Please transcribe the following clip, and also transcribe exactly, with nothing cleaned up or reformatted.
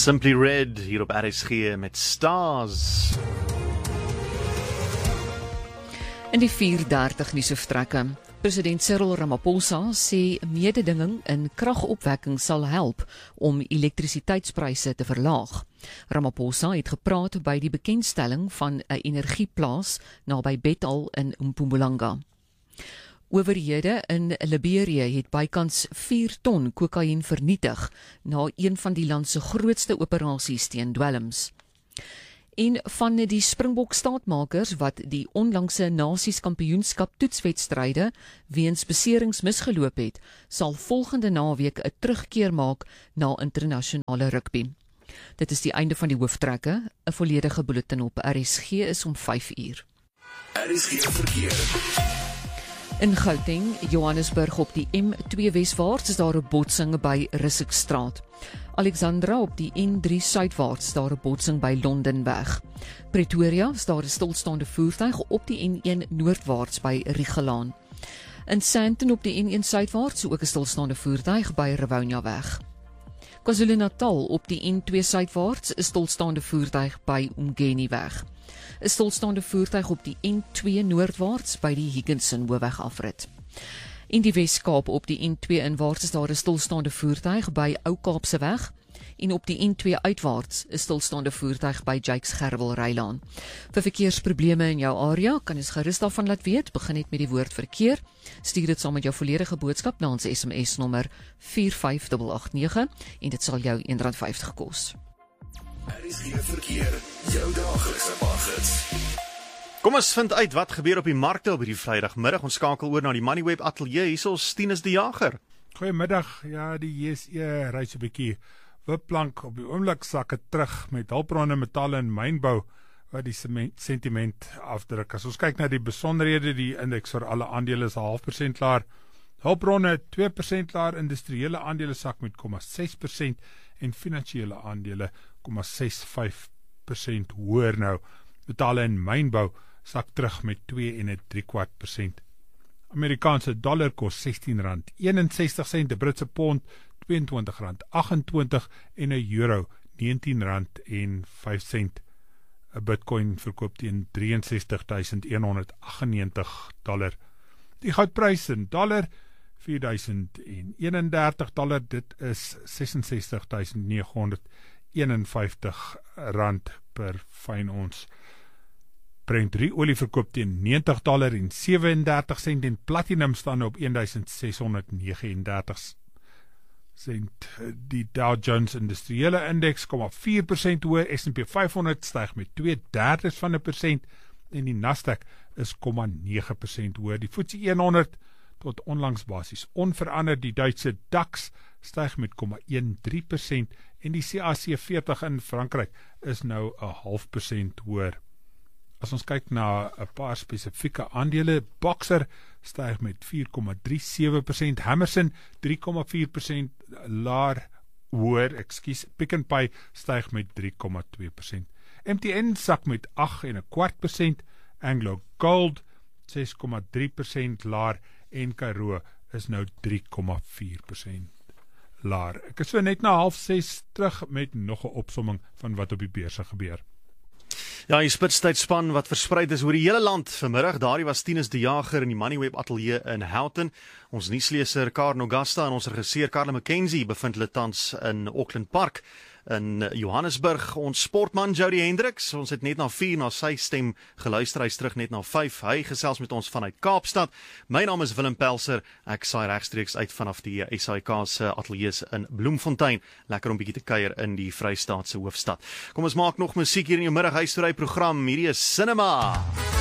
Simply Red hier op R S G met Stars. In die vier dertig nuushoofdtrekke. President Cyril Ramaphosa sê mededinging in kragopwekking sal help om elektrisiteitspryse te verlaag. Ramaphosa het gepraat by die bekendstelling van 'n energieplaas naby Bethal in Mpumalanga. Owerhede in Liberia het bykans vier ton kokain vernietig na een van die land se grootste operasies teen dwelms. En van die Springbok staatmakers wat die onlangse Nasies-kampioenskap toetswedstryde weens beserings misgeloop het, sal volgende naweek 'n terugkeer maak na internasionale rugby. Dit is die einde van die hoofdtrekke. 'n Volledige bulletin op R S G is om vyf uur. R S G verkeer. In Gauteng, Johannesburg op die M twee weswaarts is daar 'n botsing by Rissikstraat. Alexandra op die N drie suidwaarts is daar 'n botsing by Londenweg. Pretoria is daar 'n stilstaande voertuig op die N een noordwaarts by Rigelaan. In Sandton op die N een suidwaarts ook 'n stilstaande voertuig by Rivoniaweg. KwaZulu-Natal op die N twee suidwaarts is stilstaande voertuig by Umgeniweg. 'n Stilstaande voertuig op die N twee noordwaarts by die Higginson hoofweg afrit. In die Wes-Kaap op die N twee inwaarts is daar 'n stilstaande voertuig by Ou Kaapseweg en op die N twee uitwaarts is stilstaande voertuig by Jakes Gerwel Rylaan. Vir verkeersprobleme in jou area kan ons gerus daarvan laat weet. Begin net met die woord verkeer. Stuur dit saam met jou volledige boodskap na ons S M S nommer vier vyf agt agt nege en dit sal jou een rand vyftig kos. R S G verkeer, jou daaglikse paggids. Kom ons vind uit wat gebeur op die markte op hierdie Vrydagmiddag. Ons skakel oor na die Moneyweb ateljee. Hier is Tinus die Jager. Goeiemiddag. Ja, die J S E reis 'n bietjie wipplank op die oomblik sakke terug met hulpbronne, metalle en mynbou wat die sentiment afdruk. As ons kyk na die besonderhede, die indeks vir alle aandele is 'n half persent laer. Hulpbronne twee persent laer, industriële aandele sak met nul komma ses persent en finansiële aandele nul komma ses vyf persent hoër nou. Metale en mynbou sak terug met twee en 'n drie kwart persent. Amerikaanse dollar kos sestien rand eenensestig sent, 'n Britse pond tweeëntwintig rand agt-en-twintig en 'n euro negentien rand en vyf sent. 'n Bitcoin verkoop teen drie en sestig duisend een honderd agt en negentig dollar. Die goudprys in dollar vier duisend eenendertig dollar, dit is ses en sestig duisend nege honderd eenenvyftig rand per fyn ons. Brent drie olie verkoop teen negentig dollar en sewendertig sent en platinum staan op een duisend ses honderd negenendertig sent. Die Dow Jones Industriële Indeks kom op vier persent hoër, S en P vyfhonderd styg met twee derdes van 'n persent en die Nasdaq is nul komma nege persent hoër. Die F T S E honderd tot onlangs basis onveranderd. Die Duitse DAX styg met nul komma drie een persent en die C A C veertig in Frankryk is nou 'n half persent hoër. As ons kyk na 'n paar spesifieke aandele, Boxer styg met vier komma drie sewe persent, Hammerson drie komma vier persent laer hoër, ekskuus, Pick n Pay styg met drie komma twee persent. M T N sak met agt en 'n kwart persent, Anglo Gold ses komma drie persent laer en Karoo is nou drie komma vier persent laer. Ek is so net na half ses terug met nog 'n opsomming van wat op die beurse gebeur. Ja, die spitstydsspan wat verspreid is oor die hele land vanmiddag. Daardie was Tinus die Jager in die Moneyweb ateljee in Houghton. Ons nuusleser Karen Augusta en ons regisseur Karla McKenzie bevind hulle tans in Auckland Park in Johannesburg. Ons sportman Jody Hendricks, ons het net na vier na sy stem geluister, hy is terug net na vyf. Hy gesels met ons vanuit Kaapstad. My naam is Willem Pelser, ek saai regstreeks uit vanaf die S A I K se ateljees in Bloemfontein. Lekker om bietjie te kuier in die Vrystaatse hoofstad. Kom ons maak nog musiek hier in jou middag huisstory program. Hierdie is Cinema.